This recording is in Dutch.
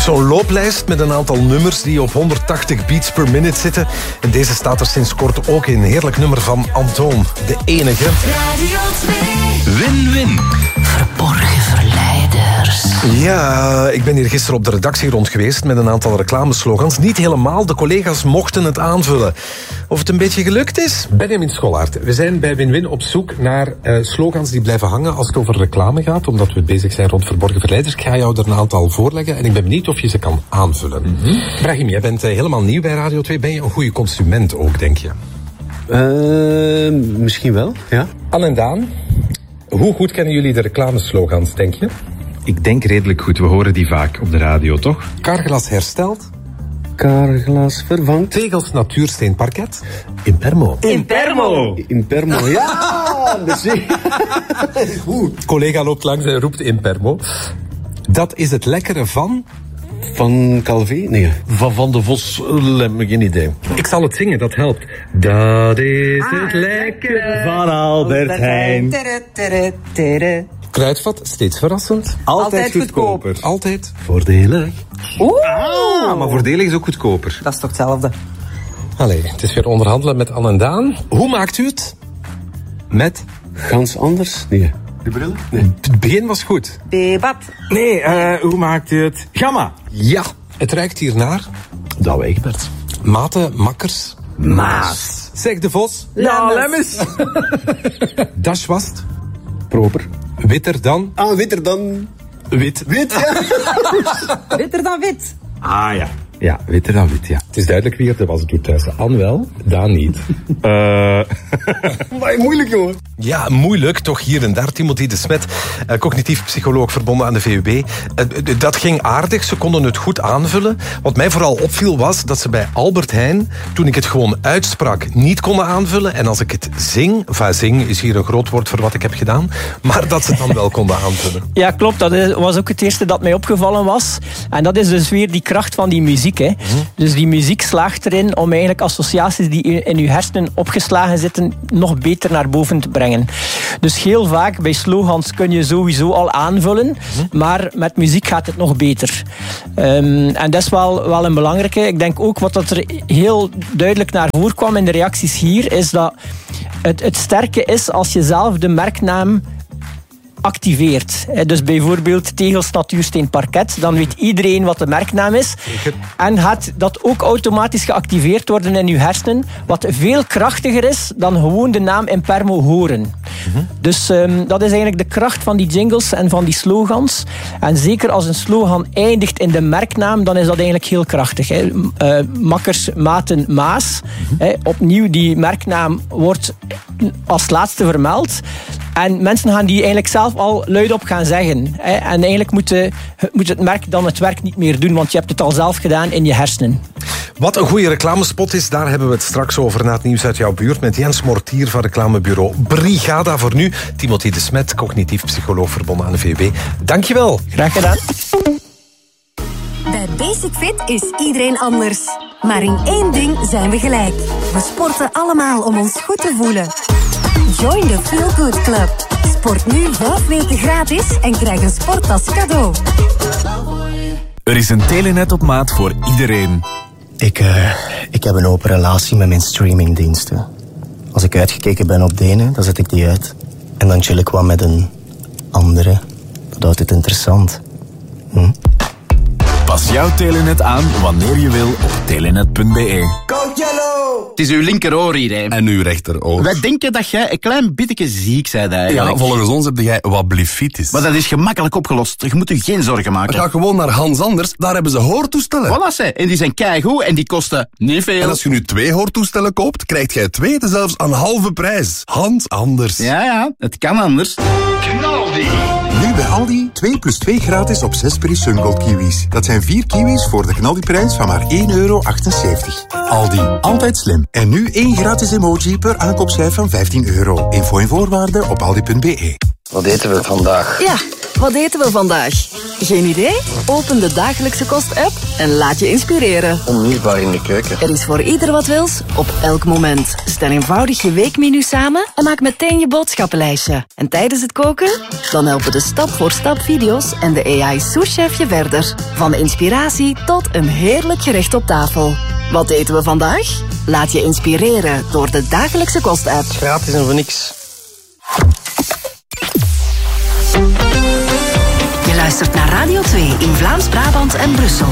zo'n looplijst met een aantal nummers die op 180 beats per minute zitten. En deze staat er sinds kort ook in. Heerlijk nummer van Antoon, de enige. Radio 2. Win-win. Verborgen verleiders. Ja, ik ben hier gisteren op de redactie rond geweest met een aantal reclameslogans. Niet helemaal, de collega's mochten het aanvullen. Of het een beetje gelukt is? Benjamin Scholaert, we zijn bij Win-Win op zoek naar slogans die blijven hangen als het over reclame gaat, omdat we bezig zijn rond verborgen verleiders. Ik ga jou er een aantal voorleggen en ik ben benieuwd of je ze kan aanvullen. Brahim, jij bent helemaal nieuw bij Radio 2. Ben je een goede consument ook, denk je? Misschien wel, ja. Anne en Daan, hoe goed kennen jullie de reclameslogans, denk je? Ik denk redelijk goed. We horen die vaak op de radio, toch? Carglass herstelt. Carglass vervangt. Tegels natuursteen parket. Impermo. Impermo! Impermo, ja! Goed. Collega loopt langs en roept Impermo. Dat is het lekkere van... Van Calvé? Nee. Van de Vos, geen idee. Ik zal het zingen, dat helpt. Dat is het lekkere Van Albert Heijn. Kruidvat, steeds verrassend. Altijd goedkoper. Altijd. Voordelig. Ah, maar voordelig is ook goedkoper. Dat is toch hetzelfde? Allee, het is weer onderhandelen met Anne en Daan. Hoe maakt u het? Met... Gans anders? Nee. De bril? Het begin was goed. Bebat. Nee, hoe maakt u het? Gamma. Ja, het ruikt hier naar... Dat wij Egbert. Maten, makkers. Maas. Zeg de Vos. Ja, lemmens. Das was het. Proper. Witter dan... Ah, witter dan... Wit. Wit, ja. Witter dan wit. Ah ja. Ja, witter dan wit, ja. Het is duidelijk wie er was doet thuis. Anne wel, Daan niet. Maar moeilijk, jongen. Ja, moeilijk, toch hier en daar. Timothy de Smet, cognitief psycholoog verbonden aan de VUB. Dat ging aardig, ze konden het goed aanvullen. Wat mij vooral opviel was dat ze bij Albert Heijn, toen ik het gewoon uitsprak, niet konden aanvullen. En als ik het zing, zing is hier een groot woord voor wat ik heb gedaan, maar dat ze het dan wel konden aanvullen. Ja, klopt. Dat was ook het eerste dat mij opgevallen was. En dat is dus weer die kracht van die muziek. Hè. Dus die muziek slaagt erin om eigenlijk associaties die in uw hersenen opgeslagen zitten nog beter naar boven te brengen. Dus heel vaak bij slogans kun je sowieso al aanvullen, maar met muziek gaat het nog beter. En dat is wel een belangrijke. Ik denk ook wat dat er heel duidelijk naar voren kwam in de reacties hier, is dat het sterke is als je zelf de merknaam activeert. Dus bijvoorbeeld Tegels Natuursteen Parket, dan weet iedereen wat de merknaam is. En gaat dat ook automatisch geactiveerd worden in uw hersenen, wat veel krachtiger is dan gewoon de naam Impermo horen. Dus dat is eigenlijk de kracht van die jingles en van die slogans. En zeker als een slogan eindigt in de merknaam, dan is dat eigenlijk heel krachtig. Makkers, maten, maas. Opnieuw, die merknaam wordt als laatste vermeld. En mensen gaan die eigenlijk zelf al luidop gaan zeggen. En eigenlijk moet het merk dan het werk niet meer doen, want je hebt het al zelf gedaan in je hersenen. Wat een goede reclamespot is, daar hebben we het straks over na het nieuws uit jouw buurt met Jens Mortier van reclamebureau Brigada. Voor nu, Timothy de Smet, cognitief psycholoog verbonden aan de VUB. Dankjewel. Graag gedaan. Bij Basic Fit is iedereen anders. Maar in één ding zijn we gelijk. We sporten allemaal om ons goed te voelen. Join the Feel Good Club. Sport nu 5 weken gratis en krijg een sporttas cadeau. Er is een Telenet op maat voor iedereen. Ik heb een open relatie met mijn streamingdiensten. Als ik uitgekeken ben op de ene, dan zet ik die uit. En dan chill ik wat met een andere. Dat houdt het interessant. Pas jouw Telenet aan wanneer je wil op telenet.be. Code Yellow! Het is uw linkeroor hier, hè. En uw rechteroor. Wij denken dat jij een klein beetje ziek bent eigenlijk. Ja, volgens ons heb jij wat blifitis. Maar dat is gemakkelijk opgelost. Je moet u geen zorgen maken. Ga gewoon naar Hans Anders, daar hebben ze hoortoestellen. Voilà, ze. En die zijn keigoed en die kosten niet veel. En als je nu 2 hoortoestellen koopt, krijg jij 2 zelfs aan halve prijs. Hans Anders. Ja, het kan anders. Knaldi! Nu bij Aldi 2 plus 2 gratis op 6 Peri Sungold kiwis. Dat zijn 4 kiwis voor de Knaldi-prijs van maar €1,78. Aldi, altijd slim. En nu 1 gratis emoji per aankoopschijf van €15. Info en voorwaarden op aldi.be. Wat eten we vandaag? Ja, wat eten we vandaag? Geen idee? Open de Dagelijkse Kost-app en laat je inspireren. Onmisbaar in de keuken. Er is voor ieder wat wils, op elk moment. Stel eenvoudig je weekmenu samen en maak meteen je boodschappenlijstje. En tijdens het koken? Dan helpen de stap-voor-stap video's en de AI-souschef je verder. Van inspiratie tot een heerlijk gerecht op tafel. Wat eten we vandaag? Laat je inspireren door de Dagelijkse Kost-app. Gratis en voor niks. Je luistert naar Radio 2 in Vlaams-Brabant en Brussel.